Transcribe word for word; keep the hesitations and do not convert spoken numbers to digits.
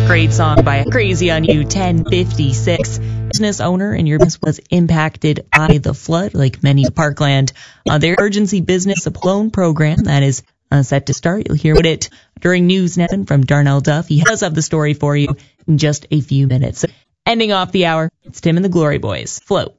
Great song by Crazy on You, ten fifty-six. Business owner and your business was impacted by the flood, like many in Parkland. Uh, their emergency business loan program that is uh, set to start. You'll hear about it during News Now from Darnell Duff. He has up the story for you in just a few minutes. Ending off the hour, it's Tim and the Glory Boys. Float.